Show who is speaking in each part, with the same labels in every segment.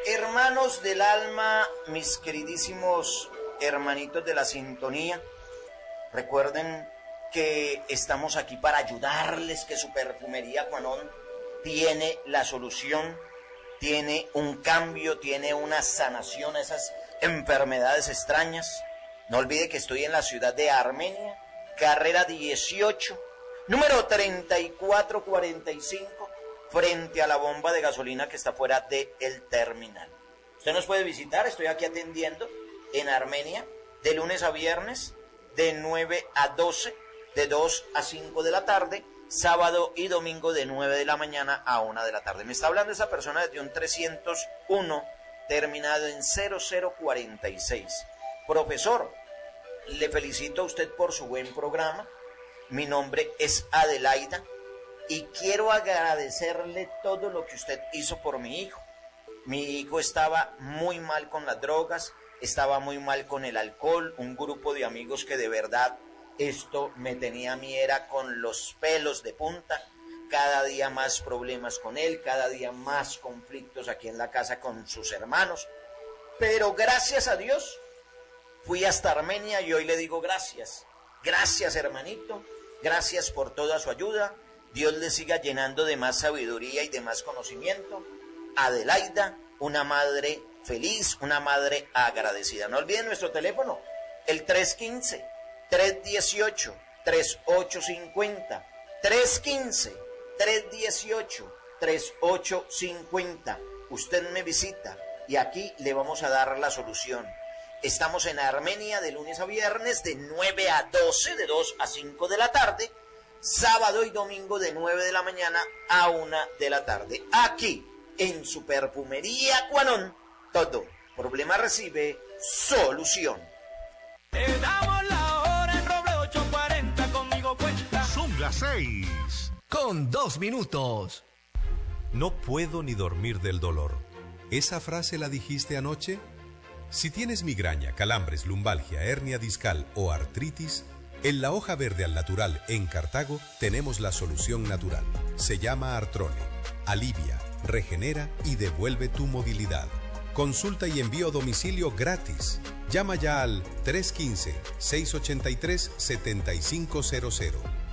Speaker 1: Hermanos del alma, mis queridísimos hermanitos de la sintonía, recuerden que estamos aquí para ayudarles, que su perfumería Quanon tiene la solución, tiene un cambio, tiene una sanación a esas enfermedades extrañas. No olvide que estoy en la ciudad de Armenia, carrera 18, número 3445, frente a la bomba de gasolina que está fuera del terminal. Usted nos puede visitar, estoy aquí atendiendo en Armenia, de lunes a viernes, de 9 a 12, de 2 a 5 de la tarde, sábado y domingo de 9 de la mañana a 1 de la tarde. Me está hablando esa persona desde un 301, terminado en 0046. Profesor, le felicito a usted por su buen programa. Mi nombre es Adelaida y quiero agradecerle todo lo que usted hizo por mi hijo. Mi hijo estaba muy mal con las drogas, estaba muy mal con el alcohol, un grupo de amigos que de verdad esto me tenía a mí era con los pelos de punta, cada día más problemas con él, cada día más conflictos aquí en la casa con sus hermanos, pero gracias a Dios fui hasta Armenia y hoy le digo gracias, gracias hermanito, gracias por toda su ayuda, Dios le siga llenando de más sabiduría y de más conocimiento. Adelaida, una madre feliz, una madre agradecida. No olviden nuestro teléfono, el 315-318-3850, 315-318-3850. Usted me visita y aquí le vamos a dar la solución. Estamos en Armenia de lunes a viernes de 9 a 12, de 2 a 5 de la tarde, sábado y domingo de 9 de la mañana a 1 de la tarde. Aquí, en su perfumería Quanon, todo problema recibe solución.
Speaker 2: Te damos la hora en Roble 840, conmigo cuenta.
Speaker 3: Son las 6.
Speaker 4: Con 2 minutos.
Speaker 5: No puedo ni dormir del dolor. ¿Esa frase la dijiste anoche? Si tienes migraña, calambres, lumbalgia, hernia discal o artritis, en la hoja verde al natural en Cartago tenemos la solución natural. Se llama Artrone. Alivia, regenera y devuelve tu movilidad. Consulta y envío a domicilio gratis. Llama ya al 315-683-7500.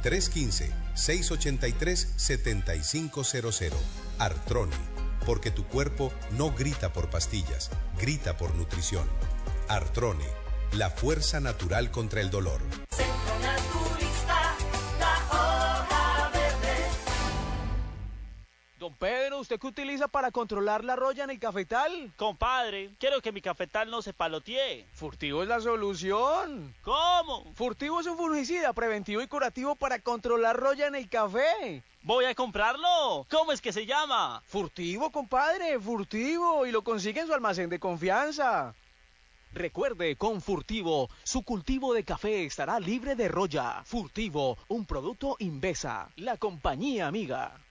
Speaker 5: 315-683-7500. Artrone, porque tu cuerpo no grita por pastillas, grita por nutrición. Artrone, la fuerza natural contra el dolor.
Speaker 2: Centro Naturista, la hoja verde.
Speaker 6: Don Pedro, ¿usted qué utiliza para controlar la roya en el cafetal?
Speaker 7: Compadre, quiero que mi cafetal no se palotee.
Speaker 6: Furtivo es la solución.
Speaker 7: ¿Cómo?
Speaker 6: Furtivo es un fungicida preventivo y curativo para controlar roya en el café.
Speaker 7: Voy a comprarlo. ¿Cómo es que se llama?
Speaker 6: Furtivo, compadre, Furtivo. Y lo consigue en su almacén de confianza. Recuerde, con Furtivo, su cultivo de café estará libre de roya. Furtivo, un producto Invesa, la compañía amiga.